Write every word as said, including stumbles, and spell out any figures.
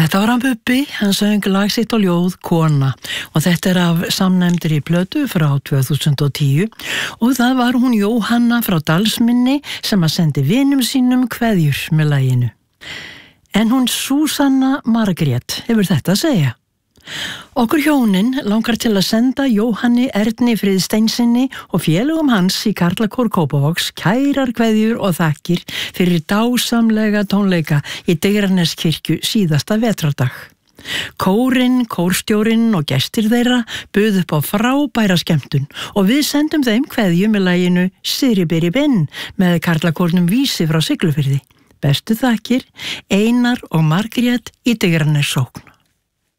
Þetta var hann Bubbi, hann söng lag sitt og ljóð Kona og þetta er af samnefndri plötu frá tvö þúsund og tíu og það var hún Jóhanna frá Dalsmynni sem að sendi vinum sínum kveðjur með laginu. En hún Súsanna Margrét hefur þetta að segja. Okkur hjónin langar til að senda Jóhanni Erni Friðsteinsinni og félögum hans í Karlakór Kópavogs kærar kveðjur og þakkir fyrir dásamlega tónleika í Digraneskirkju síðasta vetrardag. Kórinn, kórstjórinn og gestir þeirra buðu upp á frábæra skemmtun og við sendum þeim kveðju með laginu Siribiri Binn með Karlakórnum Vísi frá Siglufirði. Bestu þakkir, Einar og Margrét í Digranessókn.